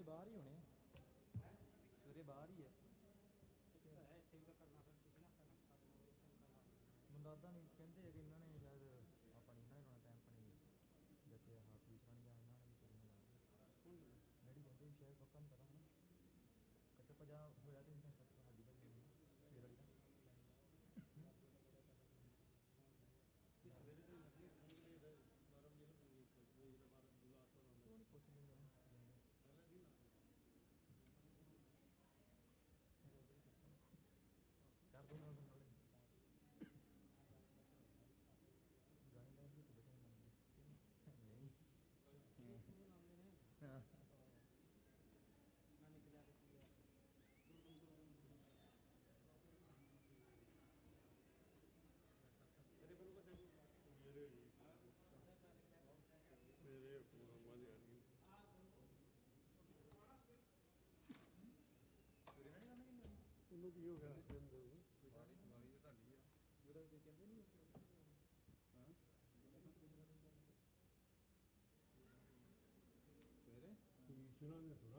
ਬਾਹਰ ਹੀ ਹੋਣੇ ਸਵੇਰੇ ਬਾਹਰ ਹੀ ਹੈ ਮੈਨੂੰ ਲੱਗਦਾ ਨਹੀਂ ਕਹਿੰਦੇ ਕਿ ਇਹਨਾਂ ਨੇ ਸ਼ਾਇਦ ਆਪਣੀ ਇਹਨਾਂ ਨੇ ਟਾਈਮ ਆਪਣੀ ਜਿੱਥੇ ਆਹ ਪੁਲਿਸ ਵਾਲੀ ਜਾਂ ਇਹਨਾਂ ਨੇ ਵੀ ਚੋਰੀ ਨਾ ਡੈਡੀ ਕਹਿੰਦੇ ਵੀ ਸ਼ਾਇਦ ਪੱਕਾ ਨਹੀਂ ਪਤਾ ਹੁਣ ਕੱਚਾ ਭਜਾ ਹੋਇਆ ਤੇ ਸਾਡੀ ਭਾਜੀ ਫੇਰ ਵਾਲੀ ਦਾ ਸਵੇਰੇ ਉਹ ਨਹੀਂ ਪੁੱਛ ਲੈਂਦੇ ਕਰ ਦੋ ਨਾਲ ਥੋੜੇ ਗਾਣੇ ਲਾਉਣ ਦੀ ਤਾਂ ਬਚਨ ਨਹੀਂ ਹਾਂ ਮੇਰੇ ਪੂਰਾ ਮਜ਼ਾ ਨਹੀਂ ਉਹਨੂੰ ਕੀ ਹੋ ਗਿਆ ਵਾਰੀ ਤੇ ਤੁਹਾਡੀ ਆ ਜਿਹੜਾ ਕੋਈ ਕਹਿੰਦੇ ਨਹੀਂ ਹਾਂ ਸਵੇਰੇ ਸੁਣਾਂਗੇ ਥੋੜਾ